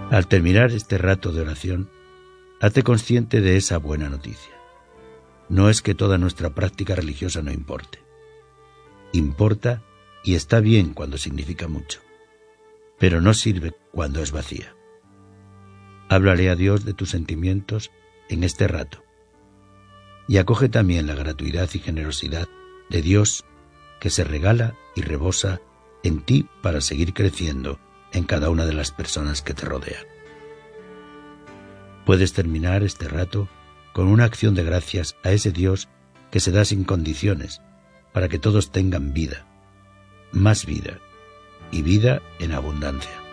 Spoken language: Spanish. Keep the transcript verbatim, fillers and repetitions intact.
Al terminar este rato de oración, hazte consciente de esa buena noticia. No es que toda nuestra práctica religiosa no importe. Importa y está bien cuando significa mucho, pero no sirve cuando es vacía. Háblale a Dios de tus sentimientos en este rato y acoge también la gratuidad y generosidad de Dios que se regala y rebosa en ti para seguir creciendo en cada una de las personas que te rodean. Puedes terminar este rato con una acción de gracias a ese Dios que se da sin condiciones para que todos tengan vida, más vida y vida en abundancia.